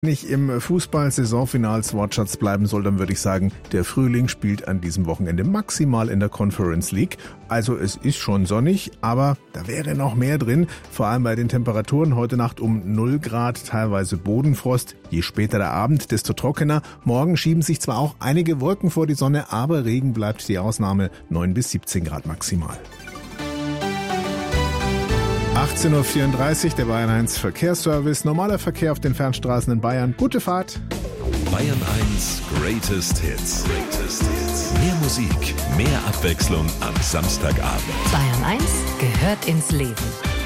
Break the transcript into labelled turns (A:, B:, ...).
A: Nicht im Fußball-Saisonfinals-Wortschatz bleiben soll, dann würde ich sagen, der Frühling spielt an diesem Wochenende maximal in der Conference League. Also es ist schon sonnig, aber da wäre noch mehr drin. Vor allem bei den Temperaturen heute Nacht um 0 Grad, teilweise Bodenfrost. Je später der Abend, desto trockener. Morgen schieben sich zwar auch einige Wolken vor die Sonne, aber Regen bleibt die Ausnahme, 9 bis 17 Grad maximal. 18.34 Uhr, der Bayern 1 Verkehrsservice. Normaler Verkehr auf den Fernstraßen in Bayern. Gute Fahrt.
B: Bayern 1 Greatest Hits. Mehr Musik, mehr Abwechslung am Samstagabend.
C: Bayern 1 gehört ins Leben.